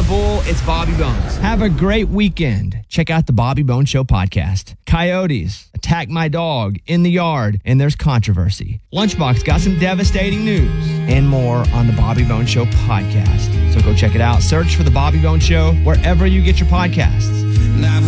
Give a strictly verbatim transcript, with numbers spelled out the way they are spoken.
bull, it's Bobby Bones. Have a great weekend. Check out the Bobby Bones Show podcast. Coyotes attack my dog in the yard, and there's controversy. Lunchbox got some devastating news and more on the Bobby Bones Show podcast. So go check it out. Search for the Bobby Bones Show wherever you get your podcasts.